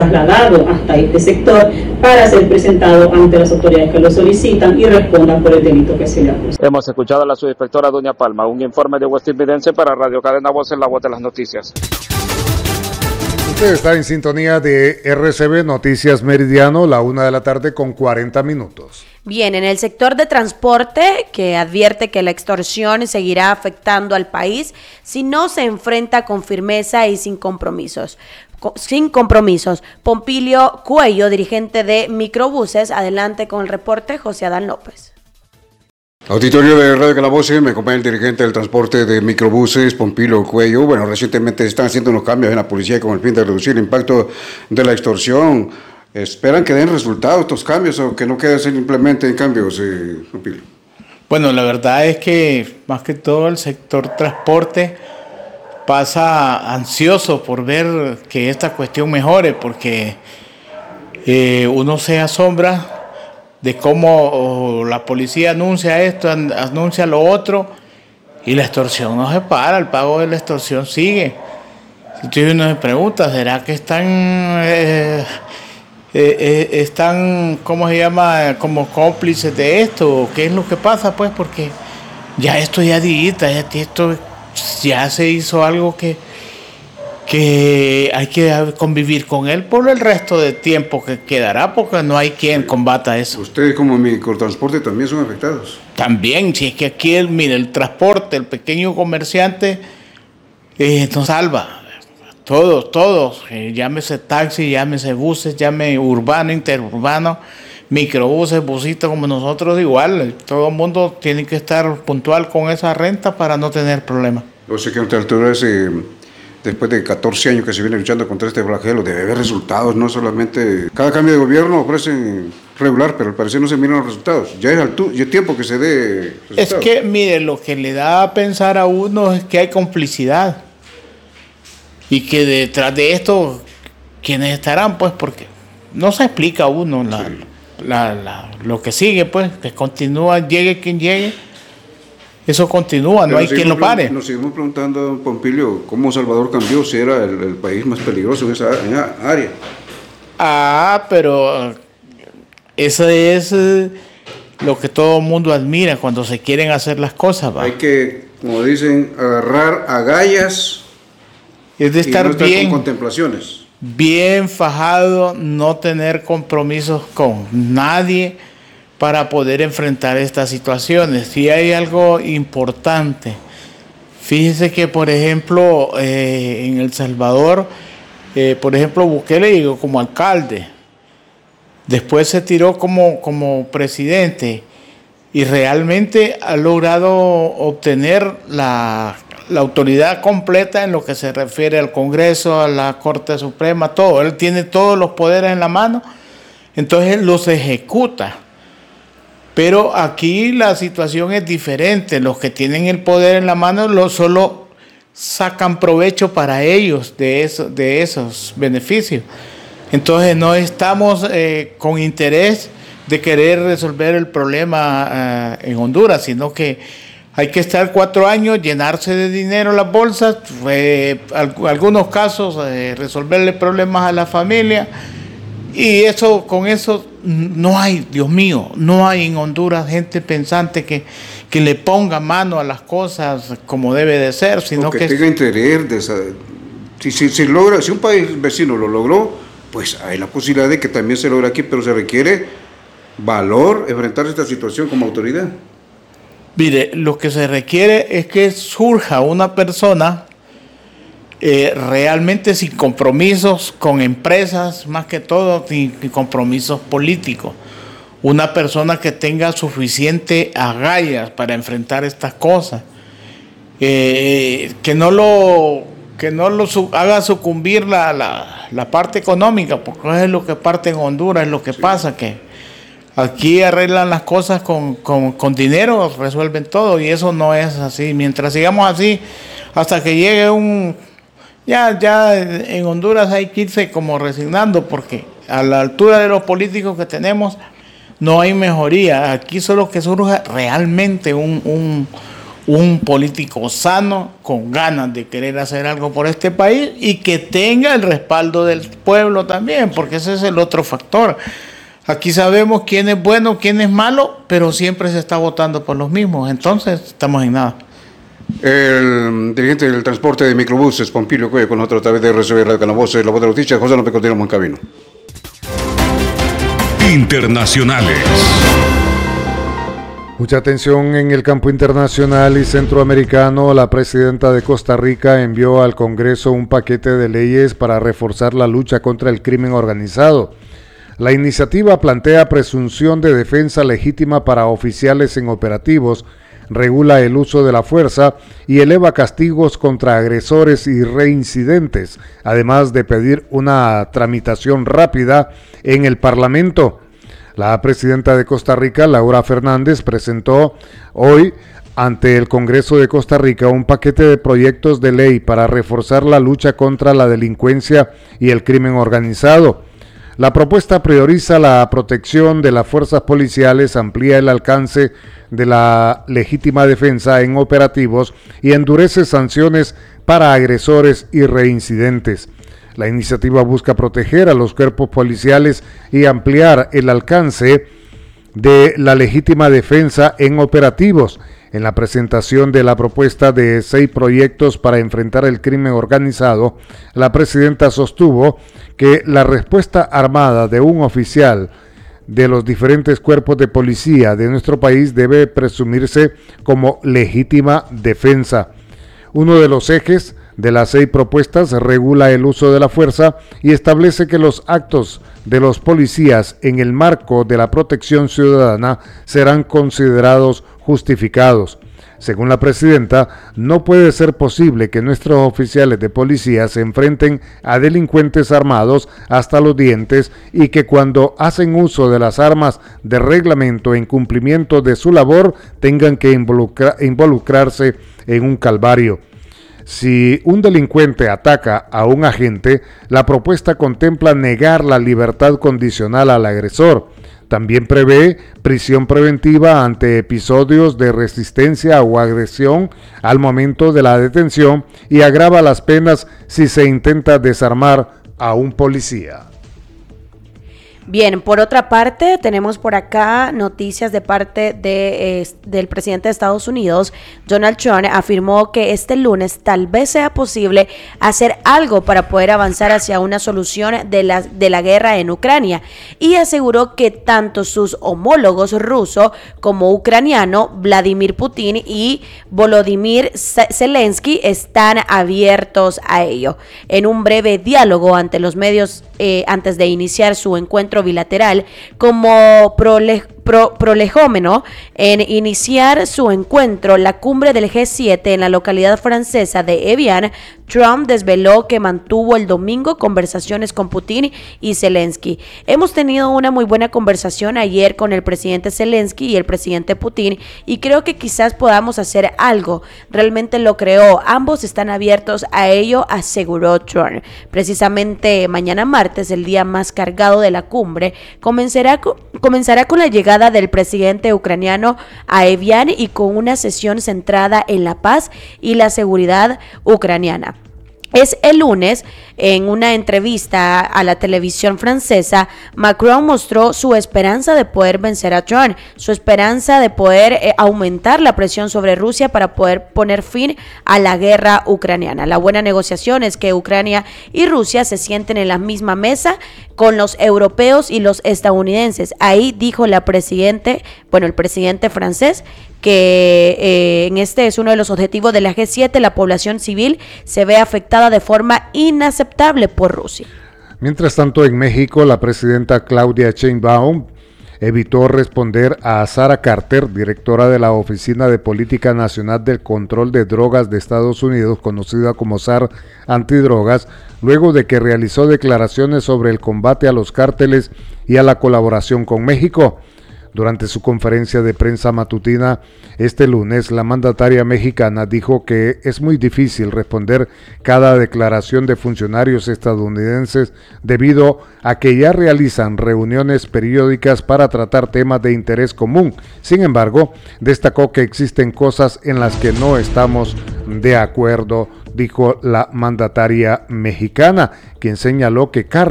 trasladado hasta este sector para ser presentado ante las autoridades que lo solicitan y respondan por el delito que se le acusa. Hemos escuchado a la subinspectora Doña Palma. Un informe de West Invidense para Radio Cadena Voz en la Voz de las Noticias. Usted está en sintonía de RCB Noticias Meridiano, la 1:40 con 40 minutos. Bien, en el sector de transporte, que advierte que la extorsión seguirá afectando al país si no se enfrenta con firmeza y sin compromisos. Pompilio Cuello, dirigente de Microbuses, adelante con el reporte, José Adán López. Auditorio de Radio Calaboce, me acompaña el dirigente del transporte de microbuses, Pompilio Cuello. Bueno, recientemente están haciendo unos cambios en la policía con el fin de reducir el impacto de la extorsión. ¿Esperan que den resultados estos cambios o que no queden simplemente en cambios, Pompilio? Bueno, la verdad es que más que todo el sector transporte pasa ansioso por ver que esta cuestión mejore, porque uno se asombra de cómo la policía anuncia esto, anuncia lo otro, y la extorsión no se para, el pago de la extorsión sigue. Entonces uno se pregunta, ¿será que están, ¿cómo se llama?, como cómplices de esto? ¿Qué es lo que pasa? Pues porque ya esto ya esto ya se hizo algo que hay que convivir con él por el resto del tiempo que quedará, porque no hay quien combata eso. ¿Ustedes como microtransporte también son afectados? También, si es que aquí el transporte, el pequeño comerciante nos salva. Todos, llámese taxi, llámese buses, llámese urbano, interurbano, microbuses, busitos como nosotros, igual. Todo el mundo tiene que estar puntual con esa renta para no tener problemas. Yo sé que a esta altura después de 14 años que se viene luchando contra este flagelo, debe haber resultados, no solamente... Cada cambio de gobierno ofrece regular, pero al parecer no se miran los resultados. Ya es tiempo que se dé resultados. Es que, mire, lo que le da a pensar a uno es que hay complicidad. Y que detrás de esto, ¿quiénes estarán? Pues porque no se explica a uno lo que sigue, pues, que continúa, llegue quien llegue. Eso continúa, no hay quien lo pare. Nos seguimos preguntando, Pompilio, ¿cómo Salvador cambió si era el país más peligroso en esa área? Pero eso es lo que todo el mundo admira cuando se quieren hacer las cosas. ¿Va? Hay que, como dicen, agarrar agallas. Es de estar bien, con contemplaciones. Bien fajado, no tener compromisos con nadie para poder enfrentar estas situaciones. Si hay algo importante, fíjese que, por ejemplo, en El Salvador, por ejemplo, Bukele llegó como alcalde, después se tiró como presidente y realmente ha logrado obtener la autoridad completa en lo que se refiere al Congreso, a la Corte Suprema, todo. Él tiene todos los poderes en la mano, entonces él los ejecuta. Pero aquí la situación es diferente. Los que tienen el poder en la mano solo sacan provecho para ellos de esos beneficios. Entonces no estamos con interés de querer resolver el problema en Honduras, sino que hay que estar 4 años, llenarse de dinero las bolsas, algunos casos resolverle problemas a la familia, y con eso no hay, Dios mío, no hay en Honduras gente pensante que le ponga mano a las cosas como debe de ser, sino que tenga interés si un país vecino lo logró, pues hay la posibilidad de que también se logre aquí, pero se requiere valor enfrentar esta situación como autoridad. Mire, lo que se requiere es que surja una persona realmente sin compromisos con empresas, más que todo sin compromisos políticos. Una persona que tenga suficiente agallas para enfrentar estas cosas. Que no lo haga sucumbir la parte económica, porque es lo que parte en Honduras, es lo que pasa, que aquí arreglan las cosas con dinero, resuelven todo, y eso no es así. Mientras sigamos así, hasta que llegue ya en Honduras hay que irse como resignando, porque a la altura de los políticos que tenemos no hay mejoría. Aquí solo que surja realmente un un político sano, con ganas de querer hacer algo por este país y que tenga el respaldo del pueblo también, porque ese es el otro factor. Aquí sabemos quién es bueno, quién es malo, pero siempre se está votando por los mismos, entonces estamos en nada. El dirigente del transporte de microbuses, Pompilio Cuello, con nosotros a través de RCB Radio Canavoce, la voz de las noticias. José López, continuamos en camino. Internacionales. Mucha atención en el campo internacional y centroamericano. La presidenta de Costa Rica envió al Congreso un paquete de leyes para reforzar la lucha contra el crimen organizado. La iniciativa plantea presunción de defensa legítima para oficiales en operativos, regula el uso de la fuerza y eleva castigos contra agresores y reincidentes, además de pedir una tramitación rápida en el Parlamento. La presidenta de Costa Rica, Laura Fernández, presentó hoy ante el Congreso de Costa Rica un paquete de proyectos de ley para reforzar la lucha contra la delincuencia y el crimen organizado. La propuesta prioriza la protección de las fuerzas policiales, amplía el alcance de la legítima defensa en operativos y endurece sanciones para agresores y reincidentes. La iniciativa busca proteger a los cuerpos policiales y ampliar el alcance de la legítima defensa en operativos. En la presentación de la propuesta de 6 proyectos para enfrentar el crimen organizado, la presidenta sostuvo que la respuesta armada de un oficial de los diferentes cuerpos de policía de nuestro país debe presumirse como legítima defensa. Uno de los ejes de las 6 propuestas regula el uso de la fuerza y establece que los actos de los policías en el marco de la protección ciudadana serán considerados justificados. Según la presidenta, no puede ser posible que nuestros oficiales de policía se enfrenten a delincuentes armados hasta los dientes y que cuando hacen uso de las armas de reglamento en cumplimiento de su labor tengan que involucrarse en un calvario. Si un delincuente ataca a un agente, la propuesta contempla negar la libertad condicional al agresor. También prevé prisión preventiva ante episodios de resistencia o agresión al momento de la detención y agrava las penas si se intenta desarmar a un policía. Bien, por otra parte, tenemos por acá noticias de parte del presidente de Estados Unidos. Donald Trump afirmó que este lunes tal vez sea posible hacer algo para poder avanzar hacia una solución de la guerra en Ucrania y aseguró que tanto sus homólogos ruso como ucraniano, Vladimir Putin y Volodymyr Zelensky, están abiertos a ello. En un breve diálogo ante los medios antes de iniciar su encuentro bilateral como prolegómeno en iniciar su encuentro, la cumbre del G7 en la localidad francesa de Evian, Trump desveló que mantuvo el domingo conversaciones con Putin y Zelensky. Hemos tenido una muy buena conversación ayer con el presidente Zelensky y el presidente Putin y creo que quizás podamos hacer algo. Realmente lo creo. Ambos están abiertos a ello, aseguró Trump. Precisamente mañana martes, el día más cargado de la cumbre, comenzará con la llegada del presidente ucraniano a Evian y con una sesión centrada en la paz y la seguridad ucraniana. Es el lunes, en una entrevista a la televisión francesa, Macron mostró su esperanza de poder vencer a Trump, su esperanza de poder aumentar la presión sobre Rusia para poder poner fin a la guerra ucraniana. La buena negociación es que Ucrania y Rusia se sienten en la misma mesa con los europeos y los estadounidenses. Ahí dijo el presidente francés, que este es uno de los objetivos de la G7, la población civil se ve afectada de forma inaceptable por Rusia. Mientras tanto, en México, la presidenta Claudia Sheinbaum evitó responder a Sara Carter, directora de la Oficina de Política Nacional del Control de Drogas de Estados Unidos, conocida como SAR Antidrogas, luego de que realizó declaraciones sobre el combate a los cárteles y a la colaboración con México. Durante su conferencia de prensa matutina este lunes, la mandataria mexicana dijo que es muy difícil responder cada declaración de funcionarios estadounidenses debido a que ya realizan reuniones periódicas para tratar temas de interés común. Sin embargo, destacó que existen cosas en las que no estamos de acuerdo, dijo la mandataria mexicana, quien señaló que